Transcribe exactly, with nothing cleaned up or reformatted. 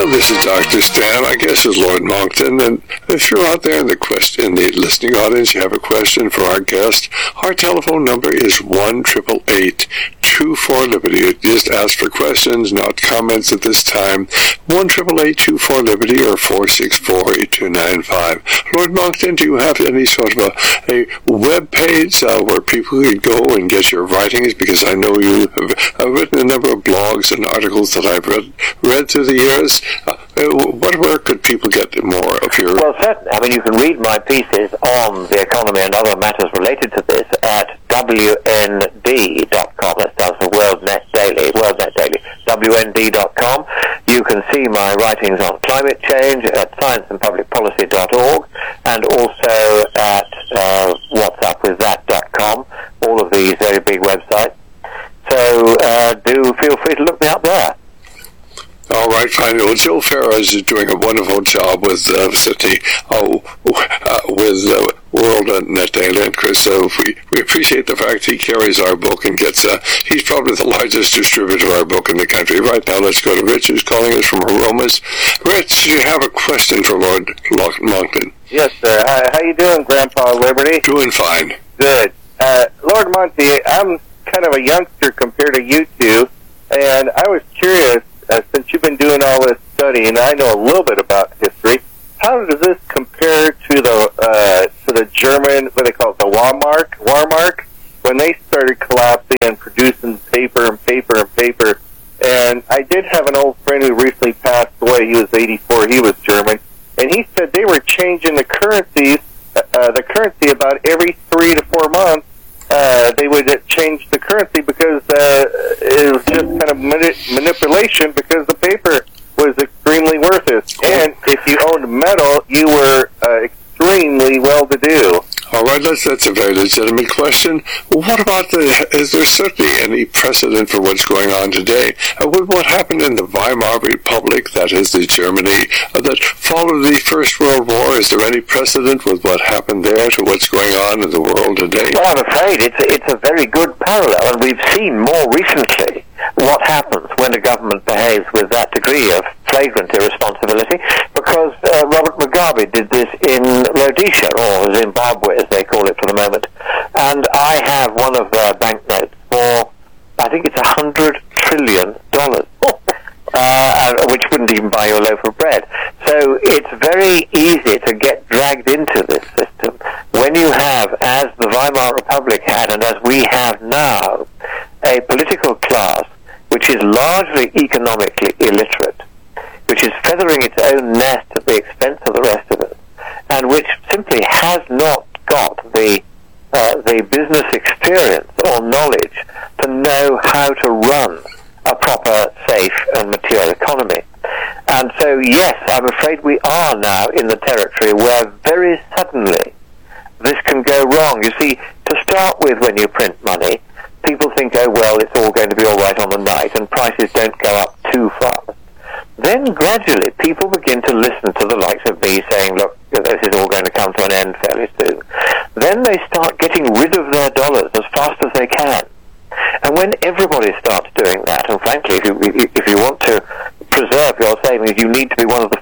this is Doctor Stan. My guest is Lord Monckton, and if you're out there in the question, in the listening audience, you have a question for our guest, our telephone number is one triple eight two four Liberty. Just ask for questions, not comments at this time. One triple eight two four Liberty or four six four eight two nine five. Lord Monckton, do you have any sort of a, a web page uh, where people can go and get your writings? Because I know you have, have written a number of blogs and articles that I've read read through the years. Uh, what where could people get more of your... Well, certainly. I mean, you can read my pieces on the economy and other matters related to this at W N D dot com. That stands for World Net Daily. World Net Daily. W N D dot com. You can see my writings on climate change at science and public policy dot org, and also at uh, whats up with that dot com. All of these very big websites. So uh, do feel free to look me up there. All right, fine. Well, Joe Ferris is doing a wonderful job with uh, City, oh, uh, with uh, World Net Daily, and Chris. So we, we appreciate the fact he carries our book and gets. Uh, he's probably the largest distributor of our book in the country. Right now, let's go to Rich, who's calling us from Aromas. Rich, do you have a question for Lord Monckton? Yes, sir. Hi, how you doing, Grandpa Liberty? Doing fine. Good. Uh, Lord Monty, I'm kind of a youngster compared to you two, and I was curious. Uh, since you've been doing all this study, and I know a little bit about history, how does this compare to the uh, to the German, what they call it, the Wehrmacht, Wehrmacht, when they started collapsing and producing paper and paper and paper? And I did have an old friend who recently passed away. He was eighty-four. He was German, and he said they were changing the currencies, uh, the currency about every three to four months. Uh, they would change the currency because uh, it was just kind of mani- manipulation because the paper was extremely worthless. And if you owned metal, you were uh, extremely well-to-do. All right, that's, that's a very legitimate question. What about the, is there certainly any precedent for what's going on today? Uh, with what happened in the Weimar Republic, that is the Germany, uh, that followed the First World War? Is there any precedent with what happened there to what's going on in the world today? Well, I'm afraid it's a, it's a very good parallel, and we've seen more recently what happens when a government behaves with that degree of flagrant irresponsibility, because uh, Robert Mugabe did this in Rhodesia, or Zimbabwe as they call it for the moment, and I have one of their banknotes for, I think it's a hundred trillion dollars, uh, which wouldn't even buy you a loaf of bread. So it's very easy to get dragged into this system when you have, as the Weimar Republic had, and as we have now, a political class which is largely economically illiterate, which is feathering its own nest at the expense of the rest of us, and which simply has not got the uh, the business experience or knowledge to know how to run a proper, safe and mature economy. And so, yes, I'm afraid we are now in the territory where very suddenly this can go wrong. You see, to start with, when you print money, people think, oh, well, it's all going to be all right on the night, and prices don't go up too fast. Then gradually people begin to listen to the likes of me saying, look, this is all going to come to an end fairly soon. Then they start getting rid of their dollars as fast as they can. And when everybody starts doing that, and frankly, if you, if you want to preserve your savings, you need to be one of the